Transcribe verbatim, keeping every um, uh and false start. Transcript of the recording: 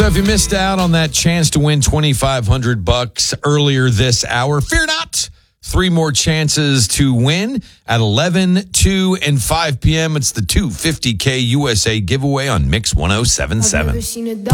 So if you missed out on that chance to win twenty-five hundred bucks earlier this hour, fear not. Three more chances to win at eleven, two, and five p.m. It's the two hundred fifty K U S A giveaway on Mix one oh seven point seven.